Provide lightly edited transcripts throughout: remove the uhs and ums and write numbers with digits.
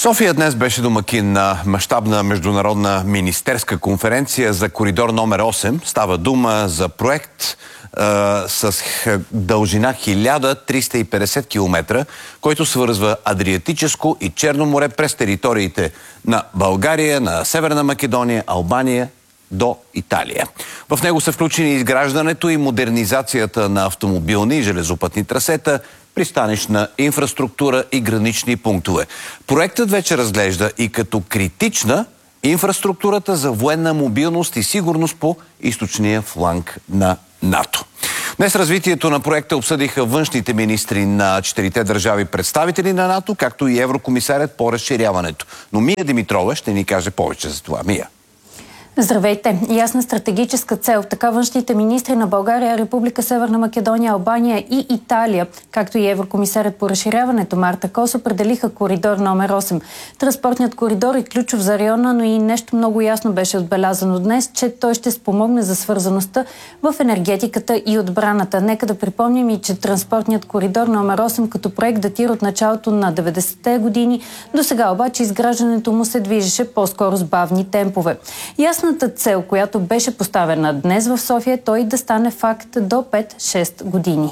София днес беше домакин на мащабна международна министерска конференция за коридор номер 8. Става дума за проект с дължина 1350 км, който свързва Адриатическо и Черно море през териториите на България, на Северна Македония, Албания до Италия. В него са включени изграждането и модернизацията на автомобилни и железопътни трасета, пристанищна инфраструктура и гранични пунктове. Проектът вече разглежда и като критична инфраструктурата за военна мобилност и сигурност по източния фланг на НАТО. Днес развитието на проекта обсъдиха външните министри на 4-те държави представители на НАТО, както и еврокомисарят по разширяването. Но Мия Димитрова ще ни каже повече за това. Мия. Здравейте! Ясна стратегическа цел. Така външните министри на България, Република Северна Македония, Албания и Италия, както и еврокомисарят по разширяването Марта Кос, определиха коридор номер 8. Транспортният коридор е ключов за района, но и нещо много ясно беше отбелязано днес, че той ще спомогне за свързаността в енергетиката и отбраната. Нека да припомним и, че транспортният коридор номер 8 като проект датира от началото на 90-те години. До сега обаче изграждането му се движеше по-скоро с бавни темпове. Ясната цел, която беше поставена днес в София, той да стане факт до 5-6 години.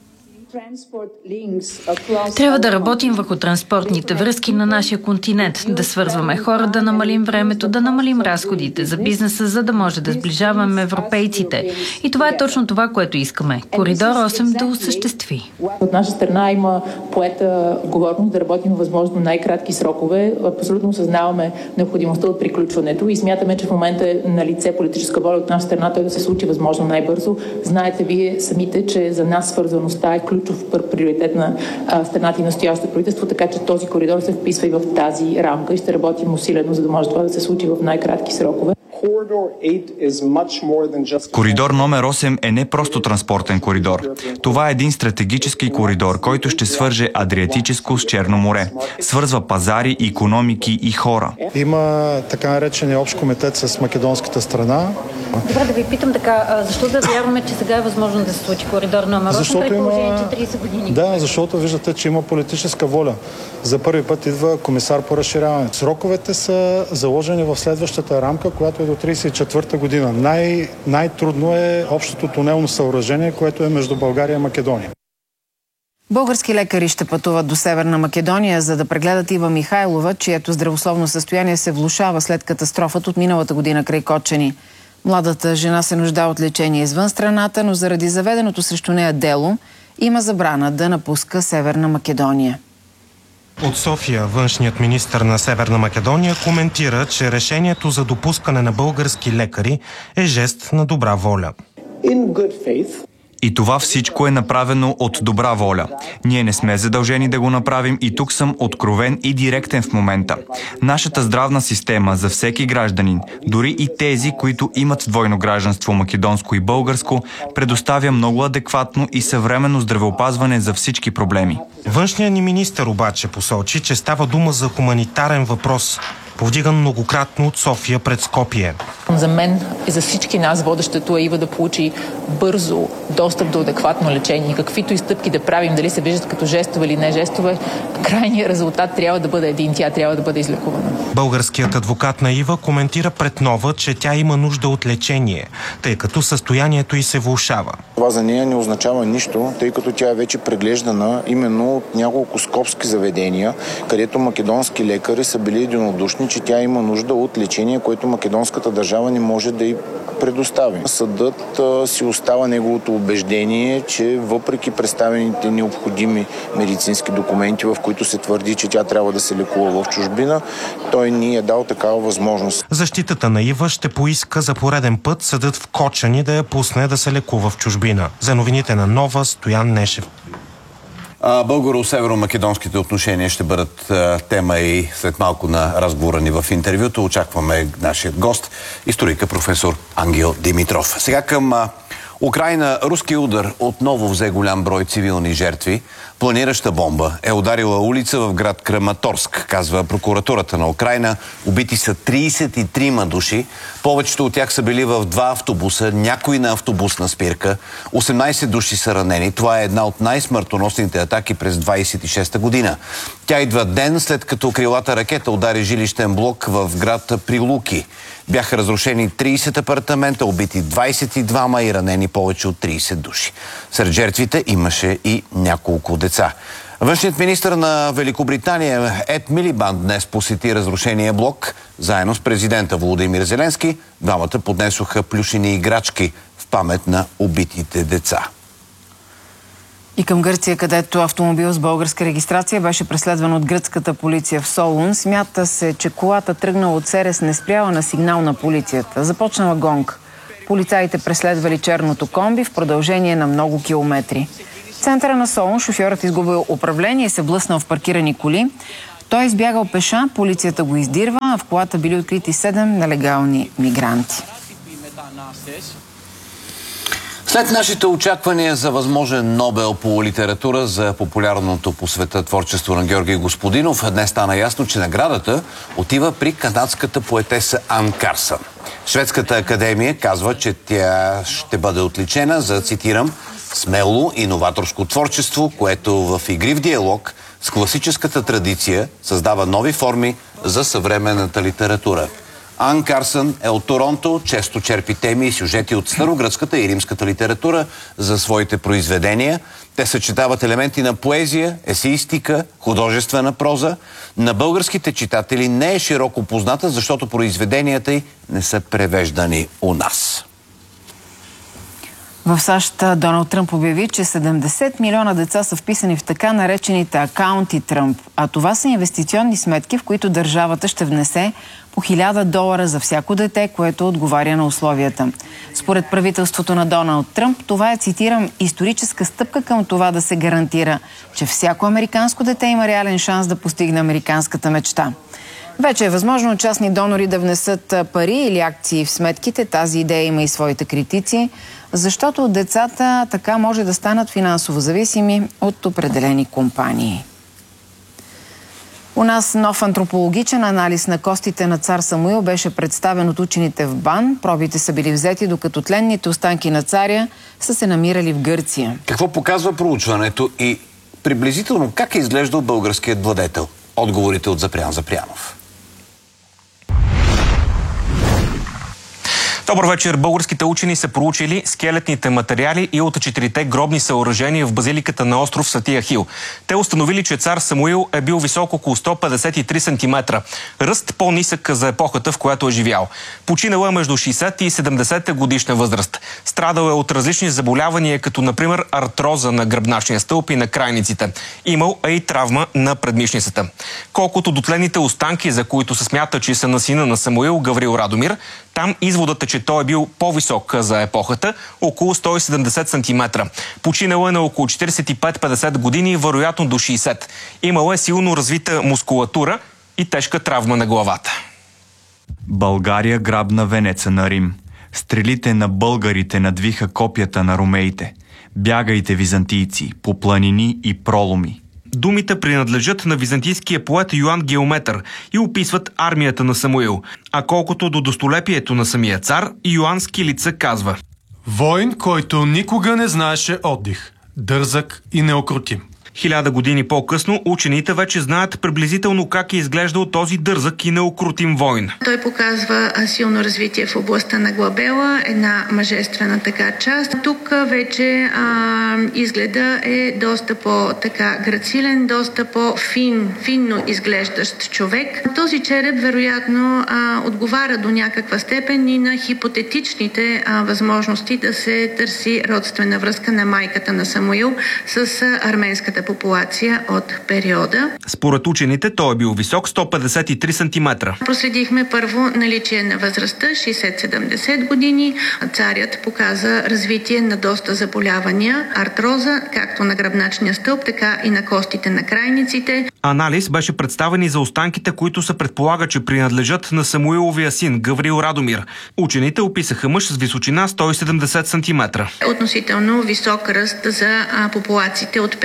Трябва да работим върху транспортните връзки на нашия континент, да свързваме хора, да намалим времето, да намалим разходите за бизнеса, за да може да сближаваме европейците. И това е точно това, което искаме. Коридор 8 да осъществи. От наша страна има поета отговорност да работим възможно най-кратки срокове. Абсолютно осъзнаваме необходимостта от приключването и смятаме, че в момента е на лице политическа воля от наша страна той да се случи възможно най-бързо. Знаете вие самите, че за нас свързаността е ключов приоритет на страната и настоящото правителство, така че този коридор се вписва и в тази рамка и ще работим усилено, за да може това да се случи в най-кратки срокове. Коридор номер 8 е не просто транспортен коридор. Това е един стратегически коридор, който ще свърже Адриатическо с Черно море. Свързва пазари, икономики и хора. Има така наречения общ комитет с македонската страна. Добре, да ви питам така, защо да вярваме, че сега е възможно да се случи коридор номер 8, при положение, че 30 години? Да, защото виждате, че има политическа воля. За първи път идва комисар по разширяване. Сроковете са заложени в следващата рамка, която е до 1934 година. Най-трудно е общото тунелно съоръжение, което е между България и Македония. Български лекари ще пътуват до Северна Македония, за да прегледат Ива Михайлова, чието здравословно състояние се влошава след катастрофата от миналата година край Кочани. Младата жена се нуждае от лечение извън страната, но заради заведеното срещу нея дело има забрана да напуска Северна Македония. От София външният министър на Северна Македония коментира, че решението за допускане на български лекари е жест на добра воля. И това всичко е направено от добра воля. Ние не сме задължени да го направим и тук съм откровен и директен в момента. Нашата здравна система за всеки гражданин, дори и тези, които имат двойно гражданство македонско и българско, предоставя много адекватно и съвременно здравеопазване за всички проблеми. Външният ни министър обаче посочи, че става дума за хуманитарен въпрос, повдиган многократно от София пред Скопие. За мен и за всички нас водещето е Ива да получи бързо достъп до адекватно лечение. Каквито и стъпки да правим, дали се виждат като жестове или не жестове, крайният резултат трябва да бъде един, тя трябва да бъде излекувана. Българският адвокат на Ива коментира пред Нова, че тя има нужда от лечение, тъй като състоянието й се влошава. Това за нея не означава нищо, тъй като тя е вече преглеждана именно от няколко скопски заведения, където македонски лекари са били единодушни, че тя има нужда от лечение, което македонската държава не може да й предостави. Съдът си остава неговото убеждение, че въпреки представените необходими медицински документи, в които се твърди, че тя трябва да се лекува в чужбина, той ни е дал такава възможност. Защитата на Ива ще поиска за пореден път съдът в Кочани да я пусне да се лекува в чужбина. За новините на Нова, Стоян Нешев. Българо-северо-македонските отношения ще бъдат тема и след малко на разговора ни в интервюто. Очакваме нашия гост, историка професор Ангел Димитров. Сега към Украйна. Руски удар отново взе голям брой цивилни жертви. Планираща бомба е ударила улица в град Краматорск, казва прокуратурата на Украйна. Убити са 33 души. Повечето от тях са били в 2 автобуса, някои на автобусна спирка. 18 души са ранени. Това е една от най-смъртоносните атаки през 26-та година. Тя идва ден след като крилата ракета удари жилищен блок в град Прилуки. Бяха разрушени 30 апартамента, убити 22 и ранени повече от 30 души. Сред жертвите имаше и няколко деца. Външният министър на Великобритания Ед Милибанд днес посети разрушения блок. Заедно с президента Володимир Зеленски двамата поднесоха плюшени играчки в памет на убитите деца. И към Гърция, където автомобил с българска регистрация беше преследван от гръцката полиция в Солун. Смята се, че колата тръгнала от Серес не спряла на сигнал на полицията. Започнала гонг. Полицаите преследвали черното комби в продължение на много километри. В центъра на Солун шофьорът изгубил управление и се блъснал в паркирани коли. Той избягал пеша, полицията го издирва, а в колата били открити 7 нелегални мигранти. След нашите очаквания за възможен Нобел по литература за популярното по света творчество на Георги Господинов, днес стана ясно, че наградата отива при канадската поетеса Ан Карсън. Шведската академия казва, че тя ще бъде отличена за, цитирам, смело и новаторско творчество, което в игрив диалог с класическата традиция създава нови форми за съвременната литература. Ан Карсън е от Торонто, често черпи теми и сюжети от старогръцката и римската литература за своите произведения. Те съчетават елементи на поезия, есеистика, художествена проза. На българските читатели не е широко позната, защото произведенията й не са превеждани у нас. В САЩ Доналд Тръмп обяви, че 70 милиона деца са вписани в така наречените акаунти Тръмп, а това са инвестиционни сметки, в които държавата ще внесе по $1000 за всяко дете, което отговаря на условията. Според правителството на Доналд Тръмп, това е, цитирам, историческа стъпка към това да се гарантира, че всяко американско дете има реален шанс да постигне американската мечта. Вече е възможно частни донори да внесат пари или акции в сметките. Тази идея има и своите критици, защото децата така може да станат финансово зависими от определени компании. У нас нов антропологичен анализ на костите на цар Самуил беше представен от учените в БАН. Пробите са били взети, докато тленните останки на царя са се намирали в Гърция. Какво показва проучването и приблизително как е изглеждал българският владетел? Отговорите от Запрян Запрянов. Добър вечер. Българските учени са проучили скелетните материали и от 4-те гробни съоръжения в базиликата на остров Свети Ахил. Те установили, че цар Самуил е бил висок около 153 см. Ръст по-нисък за епохата, в която е живял. Починал е между 60 и 70 годишна възраст. Страдал е от различни заболявания, като например артроза на гръбначния стълб и на крайниците. Имал е и травма на предмишницата. Колкото до тленните останки, за които се смята, че са на сина на Самуил, Гаврил Радомир, там изводът е, че той е бил по-висок за епохата, около 170 см. Починал е на около 45-50 години, вероятно до 60. Имал е силно развита мускулатура и тежка травма на главата. България грабна венеца на Рим. Стрелите на българите надвиха копията на ромеите. Бягайте, византийци, по планини и проломи. Думите принадлежат на византийския поет Йоан Геометър и описват армията на Самуил. А колкото до достолепието на самия цар, Йоан Скилица казва: Войн, който никога не знаеше отдих, дързък и неукротим. 1000 години по-късно учените вече знаят приблизително как е изглеждал този дързък и неукротим войн. Той показва силно развитие в областта на глабела, една мъжествена така част. Тук вече изгледа е доста по-така грацилен, доста по-финно изглеждащ човек. Този череп вероятно отговаря до някаква степен и на хипотетичните възможности да се търси родствена връзка на майката на Самуил с арменската популация от периода. Според учените той е бил висок 153 см. Проследихме първо наличие на възрастта 60-70 години. Царят показа развитие на доста заболявания, артроза, както на гръбначния стълб, така и на костите на крайниците. Анализ беше представен и за останките, които се предполага, че принадлежат на Самуиловия син Гаврил Радомир. Учените описаха мъж с височина 170 см. Относително висок ръст за популациите от периода.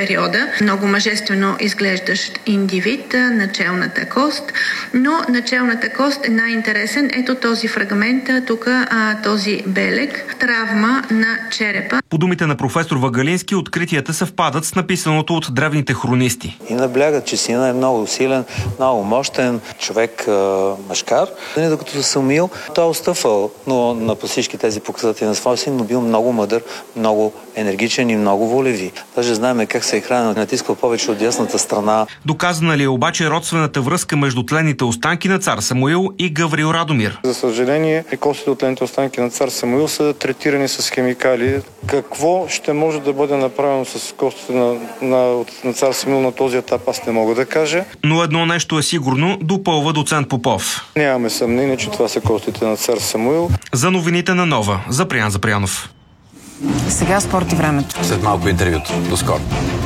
Много мъжествено изглеждащ индивид, началната кост, но началната кост е най-интересен. Ето този фрагмент, тук този белег, травма на черепа. По думите на професор Вагалински, откритията съвпадат с написаното от древните хронисти. И наблягат, че сина е много силен, много мощен човек, мъжкар. Докато Самуил, той е отстъпвал на всички тези показатели на своя син, но бил много мъдър, много енергичен и много волеви. Даже знаем как се е хранил, натискал повече от дясната страна. Доказана ли е обаче родствената връзка между тленните останки на цар Самуил и Гаврил Радомир? За съжаление, костите от тленните останки на цар Самуил са третирани с химикали. Какво ще може да бъде направено с костите на цар Самуил на този етап, аз не мога да кажа. Но едно нещо е сигурно, допълва доцент Попов. Нямаме съмнение, че това са костите на цар Самуил. За новините на Нова, Запрян Запрянов. Сега спорт и времето. След малко интервюто. До скоро.